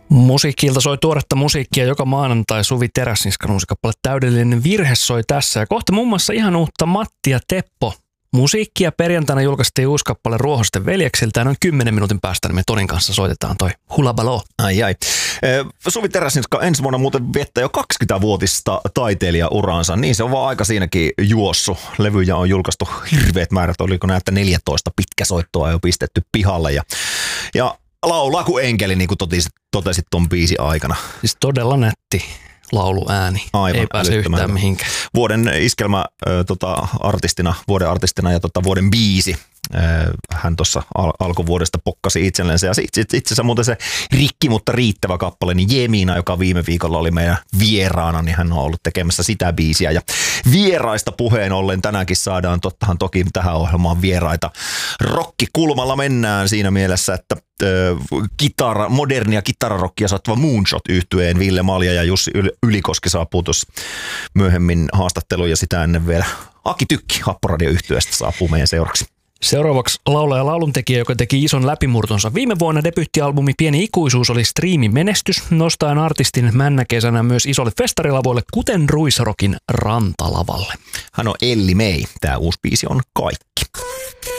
Musiikkiilta soi tuoretta musiikkia joka maanantai. Suvi Teräsniskan uusi kappale Täydellinen virhe soi tässä. Ja kohta muun muassa ihan uutta Matti ja Teppo musiikkia. Perjantaina julkaistiin uusi kappale Ruohosten veljeksiltä. Noin 10 minuutin päästä niin me Tonin kanssa soitetaan toi Hula Baloo. Ai. Suvi Teräsniska ensi vuonna muuten viettää jo 20-vuotista taiteilijauraansa. Niin se on vaan aika siinäkin juossut. Levyjä on julkaistu hirveät määrät. Oliko näitä 14 pitkäsoittoa jo pistetty pihalle. Ja laulaa kuin enkeli, niin kuin totesit ton biisin aikana. Siis todella nätti lauluääni. Aivan, ei pääse yhtään mihinkään. Vuoden iskelmä vuoden artistina ja vuoden biisi. Hän tuossa alkuvuodesta pokkasi itsellensä. Ja itse asiassa muuten se Rikki, mutta riittävä kappale, niin Jemina, joka viime viikolla oli meidän vieraana, niin hän on ollut tekemässä sitä biisiä. Ja vieraista puheen ollen tänäänkin saadaan toki tähän ohjelmaan vieraita. Rokkikulmalla mennään siinä mielessä, että modernia kitararokkia saattava Moonshot-yhtyeen Ville Malja ja Jussi Ylikoski saapuu tuossa myöhemmin haastatteluun ja sitä ennen vielä Aki Tykki Happoradio-yhtyeestä saapuu meidän seuraksi. Seuraavaksi laulaja ja lauluntekijä, joka teki ison läpimurtonsa. Viime vuonna debyyttialbumi Pieni ikuisuus oli striimimenestys, nostaen artistin männäkesänä myös isolle festarilavoille, kuten Ruisrokin Rantalavalle. Hän on Elli May. Tämä uusi biisi on Kaikki.